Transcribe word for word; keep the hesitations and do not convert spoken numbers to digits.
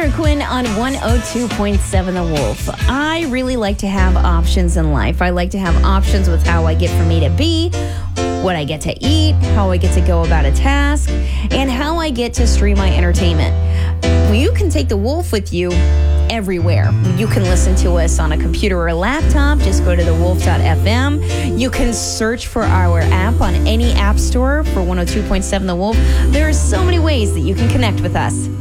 Amber Quinn on one oh two point seven The Wolf. I really like to have options in life. I like to have options with how I get from A to B, what I get to eat, how I get to go about a task, and how I get to stream my entertainment. You can take The Wolf with you everywhere. You can listen to us on a computer or a laptop. Just go to the wolf dot f m. You can search for our app on any app store for one oh two point seven The Wolf. There are so many ways that you can connect with us.